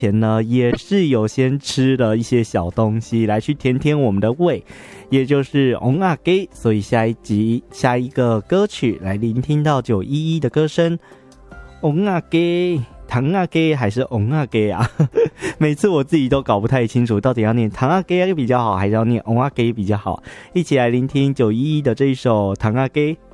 前呢也是有先吃了一些小东西来去填填我们的胃，也就是翁阿给，所以下一个歌曲来聆听到911的歌声，翁阿给糖阿给还是翁阿给啊？每次我自己都搞不太清楚，到底要念糖阿给比较好，还是要念翁阿给比较好？一起来聆听911的这一首糖阿给。